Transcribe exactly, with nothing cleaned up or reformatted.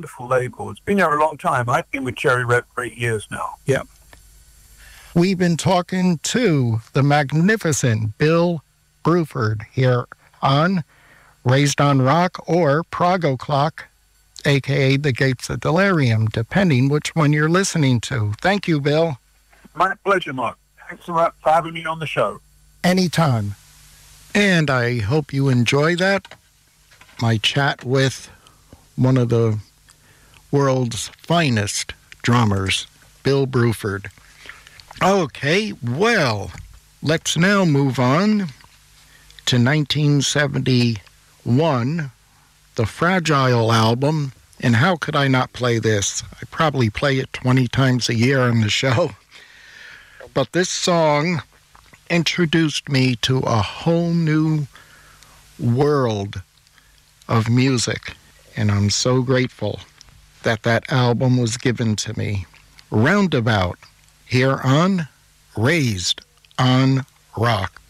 wonderful label. It's been there a long time. I've been with Cherry Red for eight years now. Yep. We've been talking to the magnificent Bill Bruford here on Raised on Rock or Prog O'Clock, a k a The Gates of Delirium, depending which one you're listening to. Thank you, Bill. My pleasure, Mark. Thanks for having me on the show. Anytime. And I hope you enjoy that. My chat with one of the world's finest drummers, Bill Bruford. Okay, well, let's now move on to nineteen seventy-one, the Fragile album. And how could I not play this? I probably play it twenty times a year on the show. But this song introduced me to a whole new world of music. And I'm so grateful that that album was given to me. Roundabout, here on Raised on Rock.